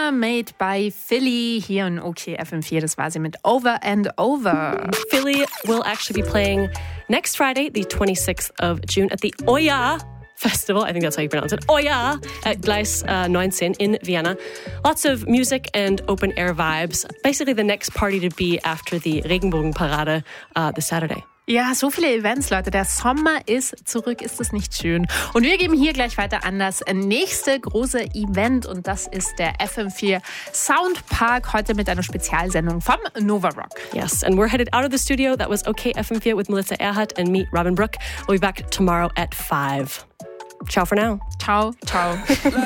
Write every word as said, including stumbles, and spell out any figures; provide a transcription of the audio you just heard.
Summer Made by Philly hier in O K F M vier. Das war sie mit Over and Over. Philly will actually be playing next Friday, the twenty-sixth of June, at the Oya Festival. I think that's how you pronounce it. Oya at Gleis uh, nineteen in Vienna. Lots of music and open-air vibes. Basically the next party to be after the Regenbogenparade uh, this Saturday. Ja, so viele Events, Leute. Der Sommer ist zurück. Ist das nicht schön? Und wir geben hier gleich weiter an das nächste große Event. Und das ist der F M vier Soundpark. Heute mit einer Spezialsendung vom Nova Rock. Yes, and we're headed out of the studio. That was O K F M vier with Melissa Erhardt and me, Robin Brook. We'll be back tomorrow at five. Ciao for now. Ciao, ciao.